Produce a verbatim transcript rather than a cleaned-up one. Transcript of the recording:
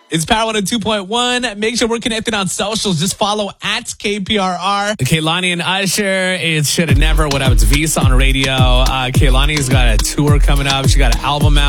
It's Power one oh two point one. Make sure we're connected on socials. Just follow at K P R R. Kehlani and Usher. It should have never. What happens? Visa on radio. Uh, Kehlani's got a tour coming up. She got an album out.